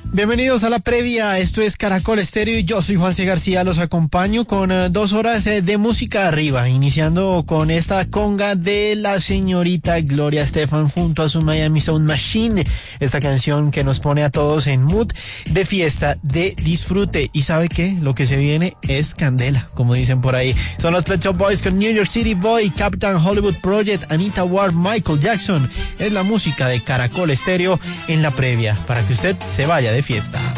Bienvenidos a la previa, esto es Caracol Estéreo y yo soy Juan C. García, los acompaño con 2 horas de música arriba, iniciando con esta conga de la señorita Gloria Estefan junto a su Miami Sound Machine, esta canción que nos pone a todos en mood de fiesta, de disfrute, y ¿sabe qué? Lo que se viene es candela, como dicen por ahí. Son los Pet Shop Boys con New York City Boy, Captain Hollywood Project, Anita Ward, Michael Jackson. Es la música de Caracol Estéreo en la previa, para que usted se vaya de fiesta.